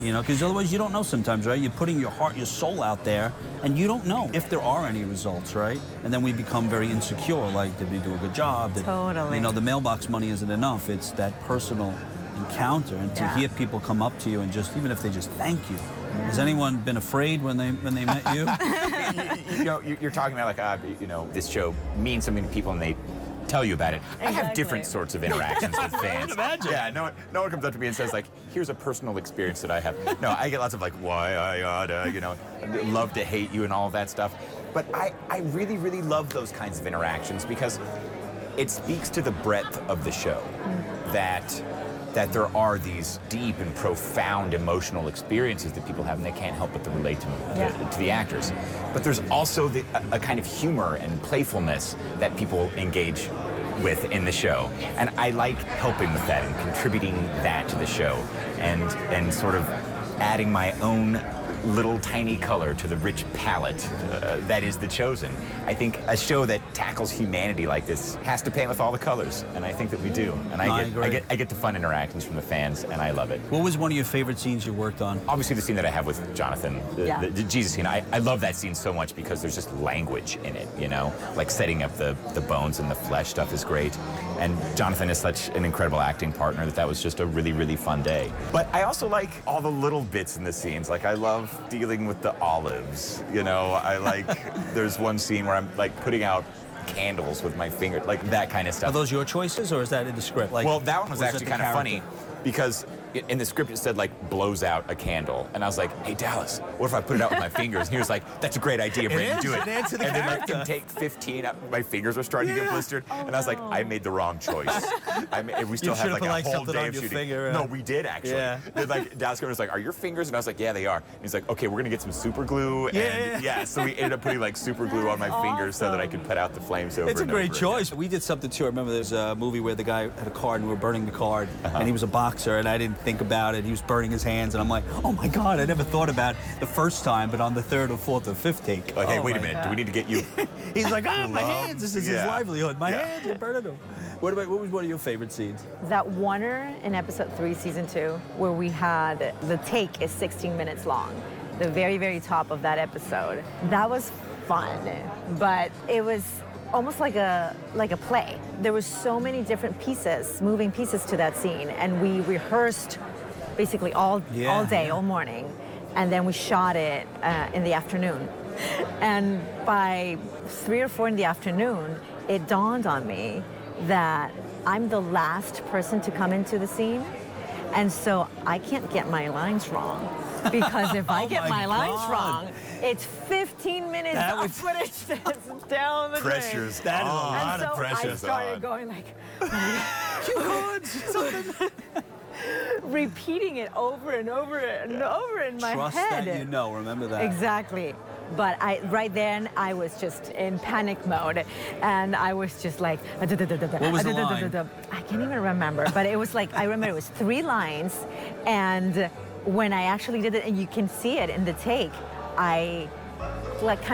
You know, because otherwise you don't know sometimes, right? You're putting your heart, your soul out there, and you don't know if there are any results, right? And then we become very insecure, like, did we do a good job? Totally. You know, the mailbox money isn't enough. It's that personal encounter, and to hear people come up to you and just, even if they just thank you. Has anyone been afraid when they met you? You know, you're talking about like, you know, this show means something to people and they tell you about it. Exactly. I have different sorts of interactions with fans. Imagine. Yeah, no one comes up to me and says like, here's a personal experience that I have. No, I get lots of like, why I oughta, you know, love to hate you and all of that stuff. But I really, really love those kinds of interactions because it speaks to the breadth of the show that there are these deep and profound emotional experiences that people have and they can't help but to relate to the actors. But there's also a kind of humor and playfulness that people engage with in the show. And I like helping with that and contributing that to the show and sort of adding my own little tiny color to the rich palette that is The Chosen. I think a show that tackles humanity like this has to paint with all the colors, and I think that we do. And I get the fun interactions from the fans, and I love it. What was one of your favorite scenes you worked on? Obviously, the scene that I have with Jonathan, the Jesus scene. I love that scene so much because there's just language in it, you know? Like setting up the bones and the flesh stuff is great. And Jonathan is such an incredible acting partner that was just a really, really fun day. But I also like all the little bits in the scenes. Like, I love dealing with the olives, you know? I like, there's one scene where I'm like putting out candles with my finger, like that kind of stuff. Are those your choices, or is that in the script? Like, well, that one was it actually kind of funny because in the script it said like blows out a candle, and I was like, hey Dallas, what if I put it out with my fingers? And he was like, that's a great idea, Brandon, do it. Answer the And then like character. in take 15, my fingers were starting to get blistered, and I was like, I made the wrong choice. We still have like a whole day of shooting. Finger, no, we did actually. Yeah. Then, like Dallas was like, are your fingers? And I was like, yeah, they are. And he's like, okay, we're gonna get some super glue. And yeah, so we ended up putting like super glue on my fingers so that I could put out the flames over. It's a and great over choice. again. We did something too. I remember there's a movie where the guy had a card and we were burning the card, and he was a boxer, and I didn't think about it. He was burning his hands, and I'm like, oh my God, I never thought about it the first time, but on the third or fourth or fifth take. Like, hey, oh wait a my minute, God. do we need to get you? He's like, my hands, this is his livelihood. My Yeah. hands are burning them. What was one of your favorite scenes? That oneer in episode 3, season 2, where we had the take is 16 minutes long. The very, very top of that episode. That was fun, but it was almost like a play. There was so many different pieces, moving pieces to that scene, and we rehearsed basically all day, all morning, and then we shot it in the afternoon. And by 3 or 4 in the afternoon, it dawned on me that I'm the last person to come into the scene, and so I can't get my lines wrong, because if I get my lines wrong, it's 15 minutes of footage that's down the drain. Pressure's that is a lot of pressure. I started going like, repeating it over and over and over in my Trust head. that you know, remember that. Exactly. But right then, I was just in panic mode, and I was just like, What was the line? I can't even remember, but it was like, I remember it was 3 lines, and when I actually did it, and you can see it in the take, I kind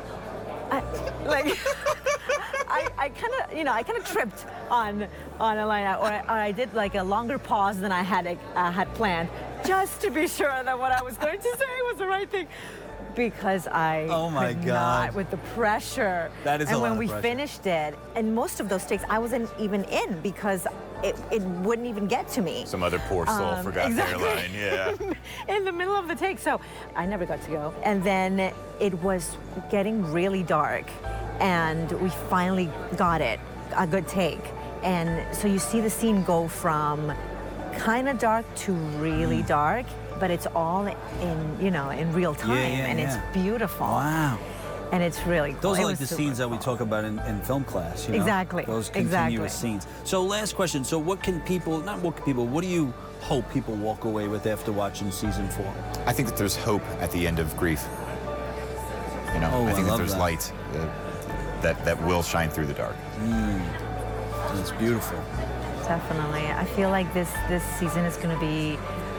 of tripped on a line, or I did like a longer pause than I had planned, just to be sure that what I was going to say was the right thing, because I could not with the pressure. That is and a lot when of we pressure. finished it, and most of those takes I wasn't even in because it wouldn't even get to me. Some other poor soul forgot exactly. their line, yeah. In the middle of the take, so I never got to go. And then it was getting really dark, and we finally got it, a good take. And so you see the scene go from kind of dark to really dark, but it's all in real time, and it's beautiful. Wow. And it's really cool. Those It are like was the super scenes that we cool. talk about in film class, you know? Exactly, Those continuous exactly. scenes. So last question, so what do you hope people walk away with after watching season 4? I think that there's hope at the end of grief. You know, I think that there's light that will shine through the dark. That's beautiful. Definitely. I feel like this season is going to be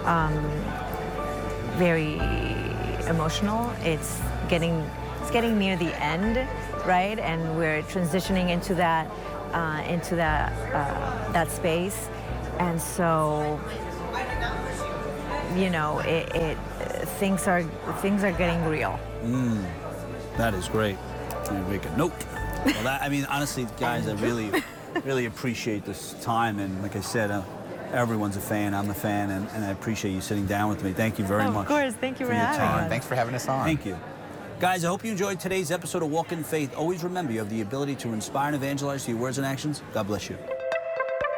very emotional. It's getting near the end, right? And we're transitioning into that space. And so you know, things are getting real. That is great. Let me make a note. Well, that, I mean, honestly, guys, I really appreciate this time. And like I said, everyone's a fan. I'm a fan, and I appreciate you sitting down with me. Thank you very much. Of course. Thank you for your having time. us. Thanks for having us on. Thank you. Guys, I hope you enjoyed today's episode of Walk in Faith. Always remember, you have the ability to inspire and evangelize through your words and actions. God bless you.